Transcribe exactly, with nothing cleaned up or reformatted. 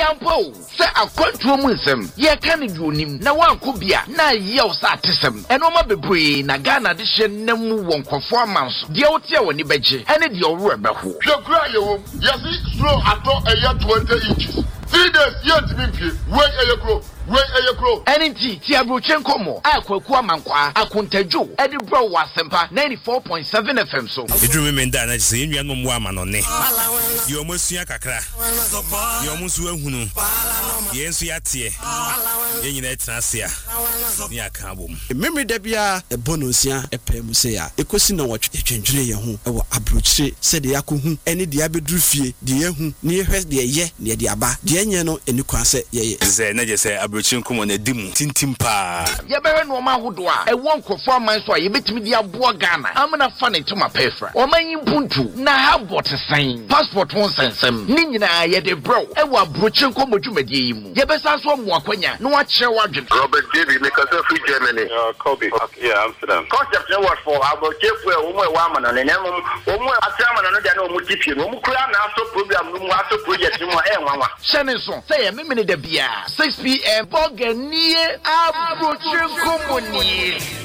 Nampo, say a quantum ye can do him, na one could be a na yells at him, and Oma Bebre, Nagana edition, Nemu won't performance, the old year when you beji, and it your rubber. Your cry, yes, slow at all a year twenty inches. Three days yet to be wait a year grow. Wait a year grow. N T Tiabrochenko mo. Aqua Mankwa. Akuntejo. Edinburgh Wasempa ninety-four point seven F M so. You remember that I say you no more man on ne. You almost ya kakra. You almost we hunu. Yensu ya tie. Yen na trasia. Ni akabom. Memory da bia e bonosia e pem se ya. Ekosi na wotwe twentwene ye ho e wo abrochire se de yakohu ene de abeduru fie de yehu ne yehwe de ye ne de aba de enye no eni kwa se ye ye. Ze na je se Chinkum on a dim tintim pa. Yabere no ma hodoa e won krofo man so a yebetimi dia boa Ghana amna fa ne to ma pefra o man yimpuntu na ha bot sign passport won sensem ni nyina ye de bro e wa brochinko modwumadie yi mu yebesa so mo akwanya no wa kire wadwen Robert David make us free Germany. Uh, Kobe. Okay, yeah, Amsterdam. Concept no what for about chefu e wo mo e wa man na nem wo mo atiama na no dia na o mo tipie no mo kura na so program no mo aso project mo e nwanwa shene so say e memene da bia six p m Boganie Abrochinku Muni.